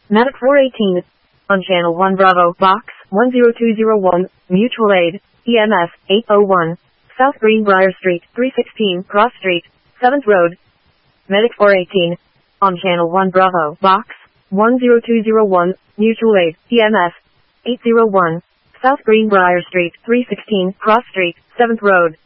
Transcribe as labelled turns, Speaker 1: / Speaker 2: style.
Speaker 1: Medic 418. On Channel 1 Bravo, Box 10201, Mutual Aid, EMS 801, South Greenbrier Street, 316 Cross Street, 7th Road. Medic 418. On Channel 1 Bravo, Box 10201, Mutual Aid, EMS 801, South Greenbrier Street, 316 Cross Street, 7th Road.